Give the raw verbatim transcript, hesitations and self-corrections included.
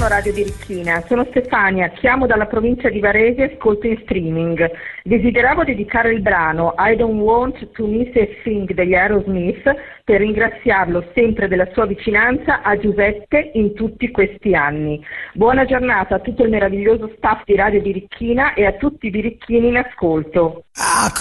Buongiorno Radio Birichina, sono Stefania, chiamo dalla provincia di Varese e ascolto in streaming. Desideravo dedicare il brano I Don't Want to Miss a Thing degli Aerosmith per ringraziarlo sempre della sua vicinanza a Giuseppe in tutti questi anni. Buona giornata a tutto il meraviglioso staff di Radio Birichina e a tutti i birichini in ascolto. I